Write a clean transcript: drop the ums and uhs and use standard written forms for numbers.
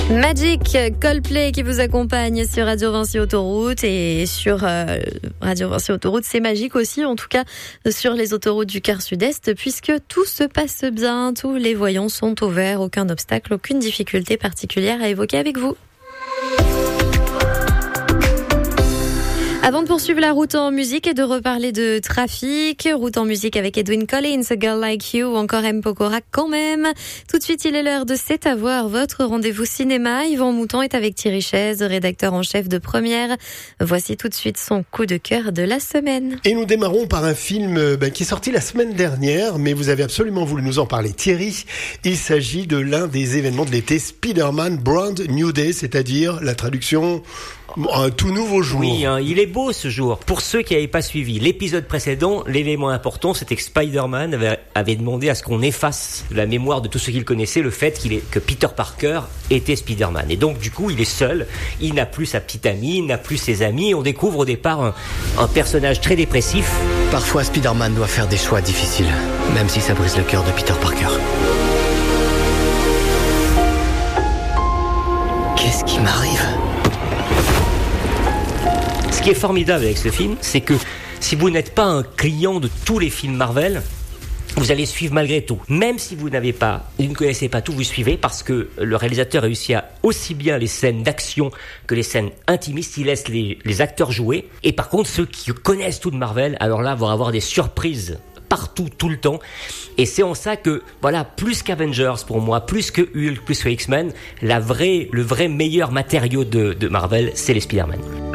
Magic, Coldplay qui vous accompagne sur Radio Vinci Autoroute et sur Radio Vinci Autoroute, c'est magique aussi, en tout cas sur les autoroutes du quart sud-est, puisque tout se passe bien, tous les voyants sont au vert, aucun obstacle, aucune difficulté particulière à évoquer avec vous. Avant de poursuivre la route en musique et de reparler de trafic, route en musique avec Edwyn Collins, A Girl Like You ou encore M. Pokora quand même. Tout de suite, il est l'heure de C'est à voir, votre rendez-vous cinéma. Yvan Mouton est avec Thierry Chaise, rédacteur en chef de Première. Voici tout de suite son coup de cœur de la semaine. Et nous démarrons par un film qui est sorti la semaine dernière, mais vous avez absolument voulu nous en parler. Thierry, il s'agit de l'un des événements de l'été, Spider-Man Brand New Day, c'est-à-dire la traduction... un tout nouveau jour. Oui, il est beau ce jour. Pour ceux qui n'avaient pas suivi l'épisode précédent, l'élément important, c'était que Spider-Man avait demandé à ce qu'on efface de la mémoire de tous ceux qu'il connaissait le fait que Peter Parker était Spider-Man. Et donc, du coup, il est seul. Il n'a plus sa petite amie, il n'a plus ses amis. On découvre au départ un personnage très dépressif. Parfois, Spider-Man doit faire des choix difficiles, même si ça brise le cœur de Peter Parker. Qu'est-ce qui m'arrive ? Ce qui est formidable avec ce film, c'est que si vous n'êtes pas un client de tous les films Marvel, vous allez suivre malgré tout. Même si vous ne connaissez pas tout, vous suivez parce que le réalisateur réussit à aussi bien les scènes d'action que les scènes intimistes. Il laisse les acteurs jouer. Et par contre, ceux qui connaissent tout de Marvel, alors là, vont avoir des surprises partout, tout le temps. Et c'est en ça que, voilà, plus qu'Avengers pour moi, plus que Hulk, plus que X-Men, le vrai meilleur matériau de Marvel, c'est les Spider-Man.